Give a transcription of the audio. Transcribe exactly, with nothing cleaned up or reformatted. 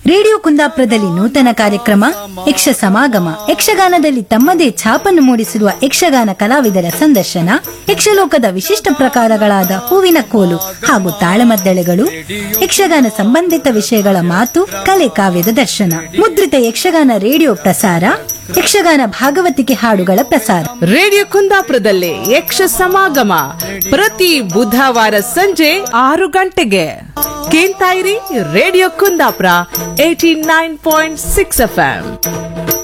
Radio ಕುಂದಾಪುರದಲ್ಲಿ ನೂತನ ಕಾರ್ಯಕ್ರಮ ಯಕ್ಷ ಸಮಾಗಮ ಯಕ್ಷಗಾನದಲ್ಲಿ ತಮ್ಮದೇ ಛಾಪನ್ನು ಮೂಡಿಸಿರುವ ಯಕ್ಷಗಾನ ಕಲಾವಿದರ ಸಂದರ್ಶನ, ಯಕ್ಷಲೋಕದ ವಿಶಿಷ್ಟ ಪ್ರಕಾರಗಳಾದ ಹೂವಿನ ಕೋಲು ಹಾಗೂ ತಾಳಮದ್ದಳೆಗಳು, ಯಕ್ಷಗಾನ ಸಂಬಂಧಿತ ವಿಷಯಗಳ ಮಾತು ಕಲೆ ಕಾವ್ಯದ ದರ್ಶನ ಮುದ್ರಿತ ಯಕ್ಷಗಾನ ರೇಡಿಯೋ ಪ್ರಸಾರ, ಯಕ್ಷಗಾನ ಭಾಗವತಿಕೆ ಹಾಡುಗಳ ಪ್ರಸಾರ. ರೇಡಿಯೋ ಕುಂದಾಪುರದಲ್ಲಿ ಯಕ್ಷ ಸಮಾಗಮ ಪ್ರತಿ ಬುಧವಾರ ಸಂಜೆ ಆರು ಗಂಟೆಗೆ. ಕೇಳ್ತಾ ಇರಿ radio Kundapura eighty nine point six F M.